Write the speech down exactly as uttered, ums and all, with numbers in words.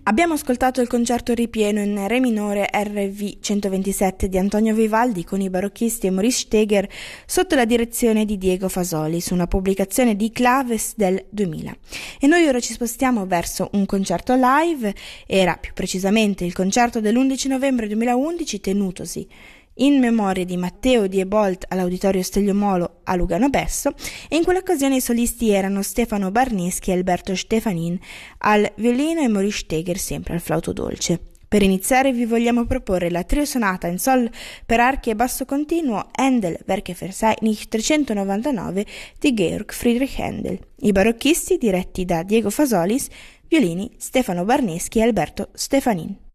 Abbiamo ascoltato il concerto ripieno in Re minore R V centoventisette di Antonio Vivaldi con i barocchisti e Maurice Steger sotto la direzione di Diego Fasoli su una pubblicazione di Claves del duemila. E noi ora ci spostiamo verso un concerto live, era più precisamente il concerto dell'undici novembre duemilaundici tenutosi in memoria di Matteo Diebold all'Auditorio Stelio Molo a Lugano Besso, e in quell'occasione i solisti erano Stefano Barneschi e Alberto Stefanin al violino e Maurice Steger sempre al flauto dolce. Per iniziare vi vogliamo proporre la trio sonata in sol per archi e basso continuo Handel Werke Verzeichnis trecentonovantanove di Georg Friedrich Händel. I barocchisti diretti da Diego Fasolis, violini Stefano Barneschi e Alberto Stefanin.